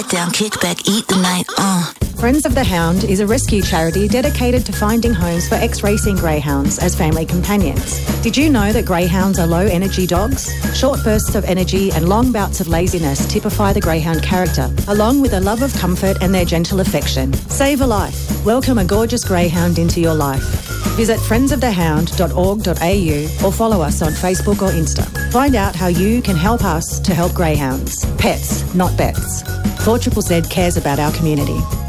Down, kick back, eat the night, Friends of the Hound is a rescue charity dedicated to finding homes for ex-racing greyhounds as family companions. Did you know that greyhounds are low-energy dogs? Short bursts of energy and long bouts of laziness typify the greyhound character, along with a love of comfort and their gentle affection. Save a life. Welcome a gorgeous greyhound into your life. Visit friendsofthehound.org.au or follow us on Facebook or Insta. Find out how you can help us to help greyhounds. Pets, not bets. 4ZZZ cares about our community.